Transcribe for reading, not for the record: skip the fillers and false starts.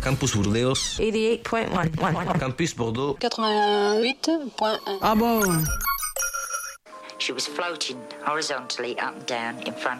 Campus Burdeos. 88.1. Campus Bordeaux. 88.1. Ah bon? She was floating horizontally up and down in front